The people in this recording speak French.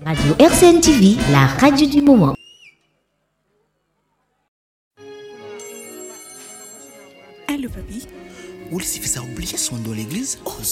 Radio RCN TV, la radio du moment. Allô, papy? Où le ça a oublié son dans l'église? Oh,